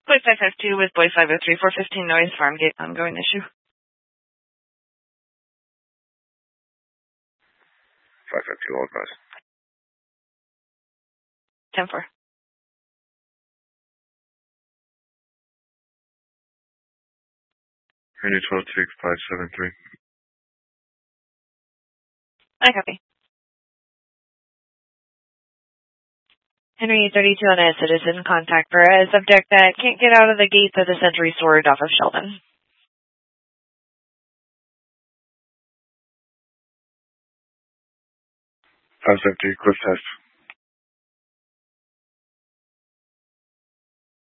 Boy 552 with Boy 503 415 noise Farmgate ongoing issue. 552 all advice. 10-4. Henry 12-6-573. I copy. Henry 32 on a citizen contact for a subject that can't get out of the gates of the Century Sword off of Sheldon. 550, cliff test.